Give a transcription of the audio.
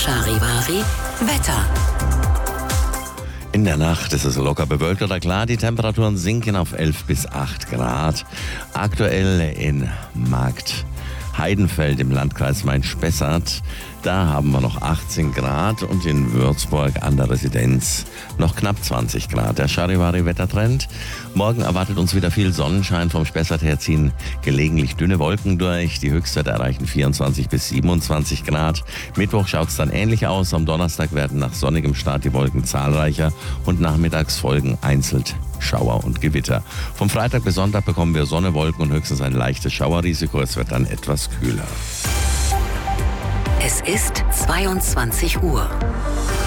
Charivari Wetter. In der Nacht ist es locker bewölkt oder klar. Die Temperaturen sinken auf 11 bis 8 Grad. Aktuell in Markt Heidenfeld im Landkreis Main-Spessart. Da haben wir noch 18 Grad und in Würzburg an der Residenz noch knapp 20 Grad. Der Charivari-Wettertrend. Morgen erwartet uns wieder viel Sonnenschein. Vom Spessart her ziehen gelegentlich dünne Wolken durch. Die Höchstwerte erreichen 24 bis 27 Grad. Mittwoch schaut es dann ähnlich aus. Am Donnerstag werden nach sonnigem Start die Wolken zahlreicher und nachmittags folgen einzeln Schauer und Gewitter. Vom Freitag bis Sonntag bekommen wir Sonne, Wolken und höchstens ein leichtes Schauerrisiko. Es wird dann etwas kühler. Es ist 22 Uhr.